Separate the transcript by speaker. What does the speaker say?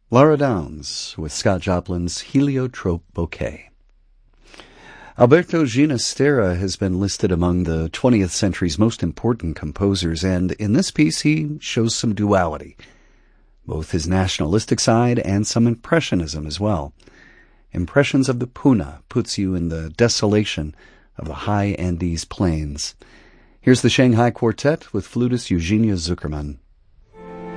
Speaker 1: Laura Downs with Scott Joplin's Heliotrope Bouquet. Alberto Ginastera has been listed among the 20th century's most important composers, and in this piece he shows some duality, both his nationalistic side and some impressionism as well. Impressions of the Puna puts you in the desolation of the high Andes plains. Here's the Shanghai Quartet with flutist Eugenia Zuckerman.